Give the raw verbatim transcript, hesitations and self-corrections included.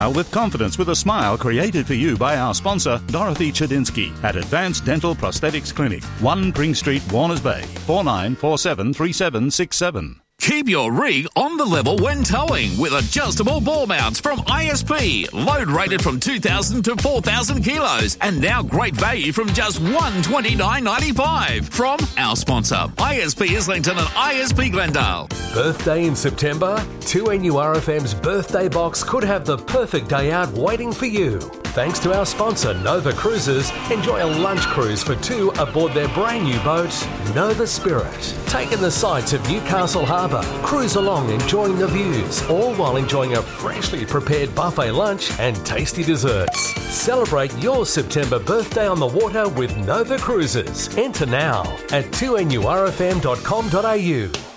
With confidence, with a smile, created for you by our sponsor, Dorothy Chedinsky, at Advanced Dental Prosthetics Clinic, one Green Street, Warners Bay, four nine four seven three seven six seven. Keep your rig on the level when towing with adjustable ball mounts from I S P. Load rated from two thousand to four thousand kilos. And now great value from just one hundred twenty-nine dollars ninety-five from our sponsor, I S P Islington and I S P Glendale. Birthday in September? two N U R F M's birthday box could have the perfect day out waiting for you. Thanks to our sponsor, Nova Cruises, enjoy a lunch cruise for two aboard their brand new boat, Nova Spirit. Take in the sights of Newcastle Harbour, cruise along enjoying the views, all while enjoying a freshly prepared buffet lunch and tasty desserts. Celebrate your September birthday on the water with Nova Cruises. Enter now at two N U R F M dot com dot A U.